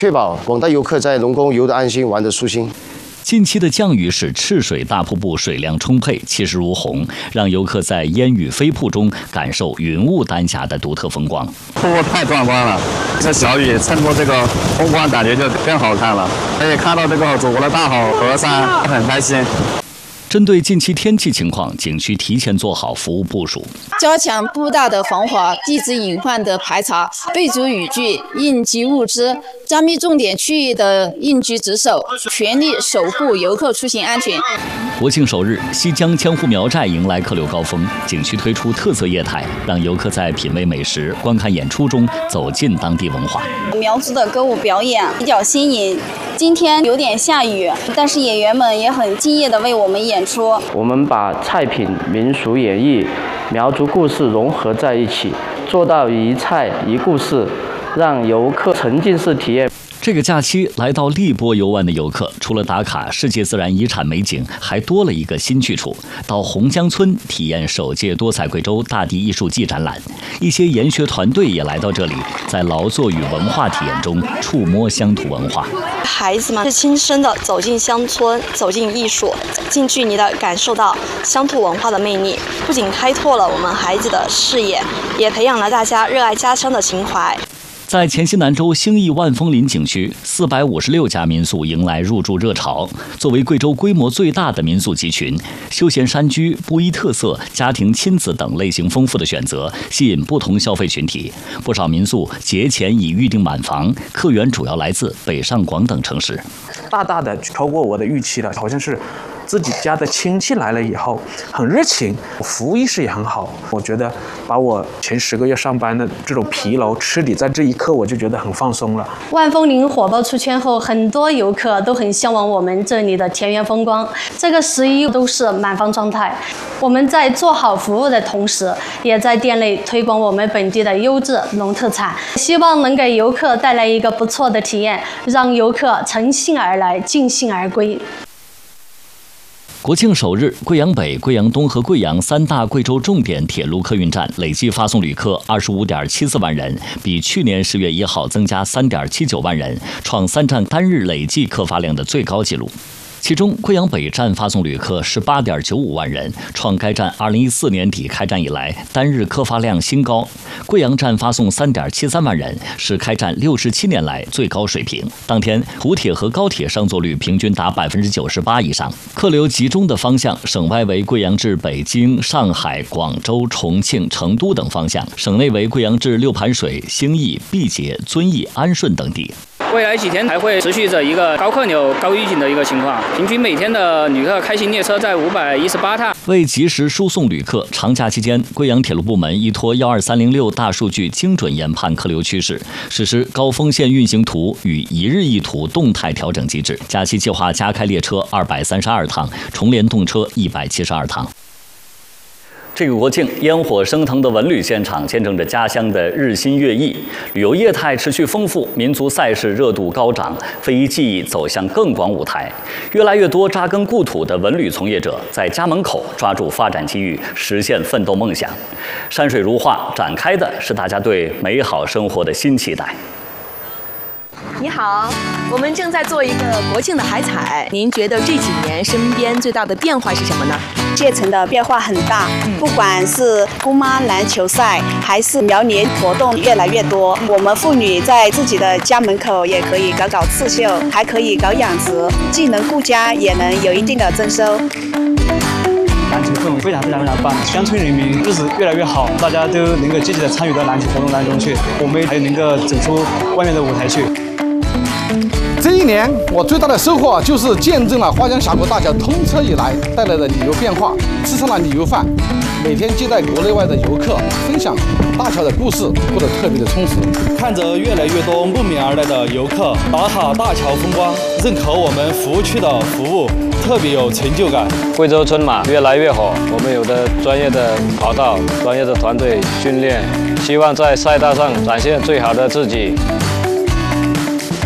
确保广大游客在龙宫游得安心、玩得舒心。 近期的降雨使赤水大瀑布水量充沛，气势如虹，让游客在烟雨飞瀑中感受云雾丹霞的独特风光。 瀑布太壮观了，这小雨衬托这个风光，感觉就更好看了。可以看到这个祖国的大好河山，很开心。 针对近期天气情况，景区提前做好服务部署， 加强步道的防滑、地质隐患的排查，备足雨具、应急物资，加密重点区域的应急值守，全力守护游客出行安全。 国庆首日，西江江湖苗寨迎来客流高峰，景区推出特色业态，让游客在品味美食、观看演出中走进当地文化。 苗族的歌舞表演比较新颖，今天有点下雨，但是演员们也很敬业地为我们演出。 我们把菜品、民俗演绎、苗族故事融合在一起，做到一菜一故事，让游客沉浸式体验。 这个假期来到荔波游玩的游客，除了打卡世界自然遗产美景，还多了一个新去处，到洪江村体验首届多彩贵州大地艺术季展览。一些研学团队也来到这里，在劳作与文化体验中触摸乡土文化。 孩子们是亲身的走进乡村，走进艺术，近距离的感受到乡土文化的魅力，不仅开拓了我们孩子的视野，也培养了大家热爱家乡的情怀。 在黔西南州兴义万丰林景区，456家民宿迎来入住热潮。作为贵州规模最大的民宿集群，休闲山居、布依特色、家庭亲子等类型丰富的选择，吸引不同消费群体。不少民宿节前已预订满房，客源主要来自北上广等城市。 大大的超过我的预期了，好像是自己家的亲戚来了以后很热情，服务意识也很好。我觉得把我前10个月上班的这种疲劳吃抵在这一刻，我就觉得很放松了。 万丰林火爆出圈后，很多游客都很向往我们这里的田园风光。这个11都是满房状态。我们在做好服务的同时，也在店内推广我们本地的优质农特产，希望能给游客带来一个不错的体验，让游客乘兴而来，尽兴而归。 国庆首日，贵阳北、贵阳东和贵阳3大贵州重点铁路客运站累计发送旅客25.74万人，比去年10月1号增加3.79万人，创3站单日累计客发量的最高纪录。其中，贵阳北站发送旅客18.95万人，创该站2014年底开站以来单日客发量新高。贵阳站发送3.73万人，是开站67年来最高水平。当天，湖铁和高铁上座率平均达98%以上。客流集中的方向，省外为贵阳至北京、上海、广州、重庆、成都等方向；省内为贵阳至六盘水、兴义、毕节、遵义、安顺等地。 未来几天还会持续着一个高客流、高预警的一个情况，平均每天的旅客开行列车在518趟。 为及时输送旅客，长假期间，贵阳铁路部门依托12306大数据精准研判客流趋势，实施高峰线运行图与一日一图动态调整机制。假期计划加开列车232趟，重联动车172趟。这个国庆，烟火升腾的文旅现场见证着家乡的日新月异，旅游业态持续丰富，民族赛事热度高涨，非遗技艺走向更广舞台。越来越多扎根故土的文旅从业者在家门口抓住发展机遇，实现奋斗梦想。山水如画，展开的是大家对美好生活的新期待。 你好，我们正在做一个国庆的海采，您觉得这几年身边最大的变化是什么呢？ 县城的变化很大，不管是姑妈篮球赛，还是苗年活动越来越多。我们妇女在自己的家门口也可以搞刺绣，还可以搞养殖，既能顾家，也能有一定的增收。 篮球氛围非常棒，乡村人民日子越来越好，大家都能够积极的参与到篮球活动当中去，我们还能够走出外面的舞台去。 这一年，我最大的收获就是见证了花江峡谷大桥通车以来带来的旅游变化，吃上了旅游饭，每天接待国内外的游客，分享大桥的故事，过得特别的充实。 看着越来越多慕名而来的游客打卡大桥风光，认可我们服务区的服务，特别有成就感。 贵州春马越来越火，我们有的专业的跑道、专业的团队训练，希望在赛道上展现最好的自己。 如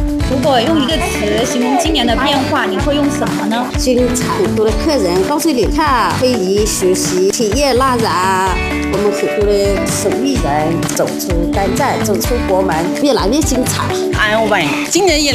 果用一个词形容今年的变化，你会用什么呢？ 精彩，很多的客人告诉旅客可以学习体验拉染，我们很多的手艺人走出单站，走出国门，越来越精彩。 安稳，今年也